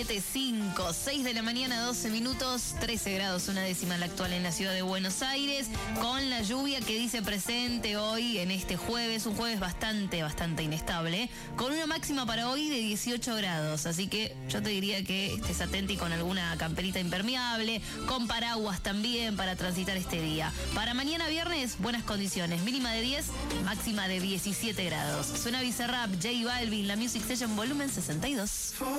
5, 6 de la mañana, 12 minutos, 13 grados, una décima la actual en la ciudad de Buenos Aires, con la lluvia que dice presente hoy en este jueves, un jueves bastante inestable, con una máxima para hoy de 18 grados, así que yo te diría que estés atento y con alguna camperita impermeable, con paraguas también para transitar este día. Para mañana viernes, buenas condiciones, mínima de 10, máxima de 17 grados. Suena Bizarrap, J Balvin, la Music Session volumen 62.